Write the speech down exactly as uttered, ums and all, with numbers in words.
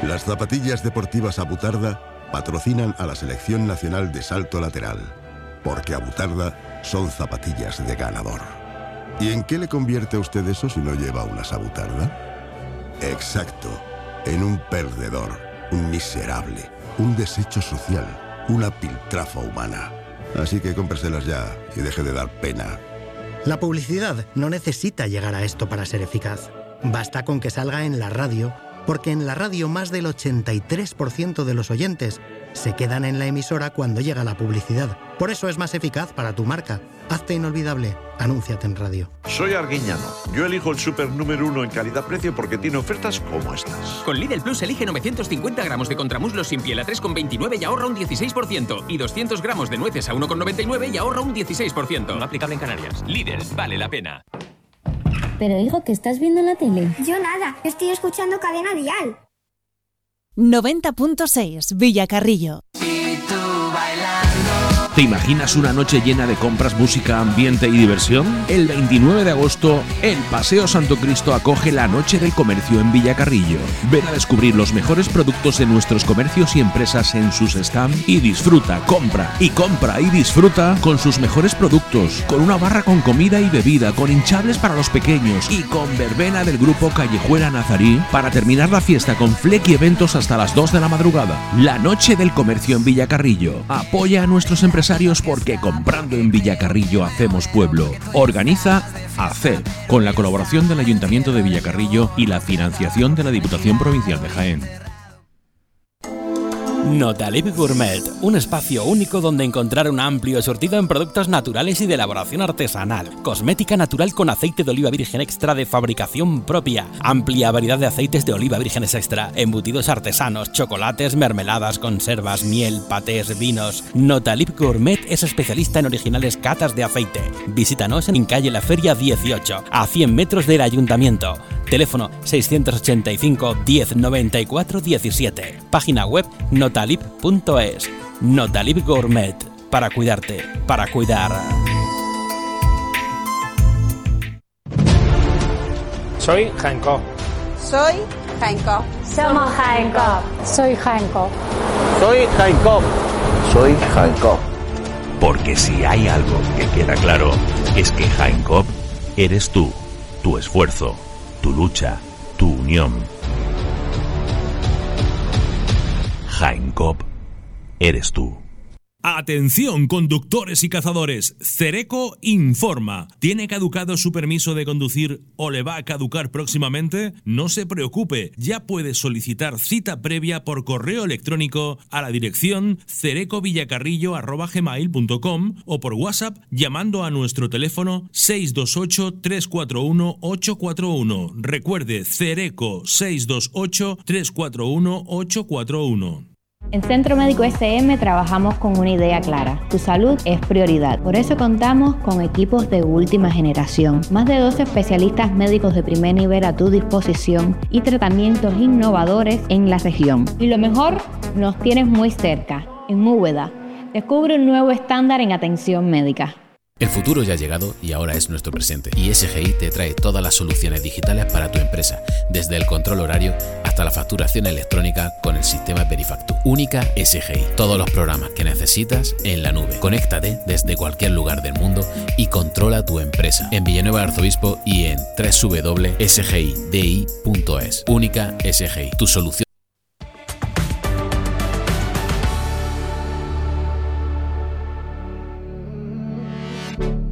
Las zapatillas deportivas Abutarda patrocinan a la Selección Nacional de Salto Lateral, porque Abutarda son zapatillas de ganador. ¿Y en qué le convierte a usted eso si no lleva unas Abutarda? Exacto, en un perdedor, un miserable, un desecho social, una piltrafa humana. Así que cómpreselas ya y deje de dar pena. La publicidad no necesita llegar a esto para ser eficaz. Basta con que salga en la radio, porque en la radio más del ochenta y tres por ciento de los oyentes se quedan en la emisora cuando llega la publicidad. Por eso es más eficaz para tu marca. Hazte inolvidable. Anúnciate en radio. Soy Arguiñano. Yo elijo el súper número uno en calidad-precio porque tiene ofertas como estas. Con Lidl Plus elige novecientos cincuenta gramos de contramuslos sin piel a tres con veintinueve y ahorra un dieciséis por ciento. Y doscientos gramos de nueces a uno con noventa y nueve y ahorra un dieciséis por ciento. No aplicable en Canarias. Lidl, vale la pena. Pero hijo, ¿qué estás viendo en la tele? Yo nada, estoy escuchando Cadena Dial. noventa punto seis Villacarrillo. ¿Te imaginas una noche llena de compras, música, ambiente y diversión? El veintinueve de agosto, el Paseo Santo Cristo acoge la Noche del Comercio en Villacarrillo. Ven a descubrir los mejores productos de nuestros comercios y empresas en sus stands y disfruta, compra y compra y disfruta con sus mejores productos, con una barra con comida y bebida, con hinchables para los pequeños y con verbena del grupo Callejuela Nazarí para terminar la fiesta con flequi eventos hasta las dos de la madrugada. La Noche del Comercio en Villacarrillo. Apoya a nuestros empresarios porque comprando en Villacarrillo hacemos pueblo. Organiza A C E, con la colaboración del Ayuntamiento de Villacarrillo y la financiación de la Diputación Provincial de Jaén. Notalip Gourmet, un espacio único donde encontrar un amplio surtido en productos naturales y de elaboración artesanal, cosmética natural con aceite de oliva virgen extra de fabricación propia, amplia variedad de aceites de oliva vírgenes extra, embutidos artesanos, chocolates, mermeladas, conservas, miel, patés, vinos. Notalip Gourmet es especialista en originales catas de aceite. Visítanos en calle La Feria dieciocho, a cien metros del Ayuntamiento. Teléfono seiscientos ochenta y cinco, diez, noventa y cuatro, diecisiete. Página web notalip punto es. Notalip Gourmet. Para cuidarte, para cuidar. Soy Jaén Coop. Soy Jaén Coop. Somos Jaén Coop. Soy Jaén Coop. Soy Jaén Coop. Soy Jaén Coop. Porque si hay algo que queda claro, es que Jaén Coop eres tú, tu esfuerzo, tu lucha, tu unión. Jaén Coop eres tú. Atención, conductores y cazadores. Cereco informa. ¿Tiene caducado su permiso de conducir o le va a caducar próximamente? No se preocupe, ya puede solicitar cita previa por correo electrónico a la dirección cerecovillacarrillo arroba gmail punto com o por WhatsApp llamando a nuestro teléfono seis dos ocho, tres cuatro uno, ocho cuatro uno. Recuerde, Cereco seis dos ocho, tres cuatro uno, ocho cuatro uno. En Centro Médico S M trabajamos con una idea clara. Tu salud es prioridad. Por eso contamos con equipos de última generación. Más de doce especialistas médicos de primer nivel a tu disposición y tratamientos innovadores en la región. Y lo mejor, nos tienes muy cerca, en Úbeda. Descubre un nuevo estándar en atención médica. El futuro ya ha llegado y ahora es nuestro presente. Y S G I te trae todas las soluciones digitales para tu empresa, desde el control horario hasta la facturación electrónica con el sistema Verifactu. Única S G I. Todos los programas que necesitas en la nube. Conéctate desde cualquier lugar del mundo y controla tu empresa. En Villanueva de Arzobispo y en doble u doble u doble u punto s g i d i punto es. Única S G I. Tu solución